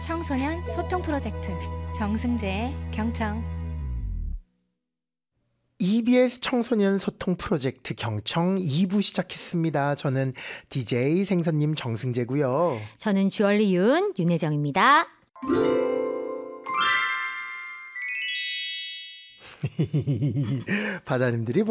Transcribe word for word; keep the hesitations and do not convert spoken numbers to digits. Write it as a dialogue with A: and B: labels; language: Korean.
A: 청소년 소통 프로젝트 정승재의 경청.
B: 이비에스 청소년 소통 프로젝트 경청 이 부 시작했습니다. 저는 디제이 생선님 정승재고요.
C: 저는 주얼리 윤, 윤혜정입니다.
B: 바다님들이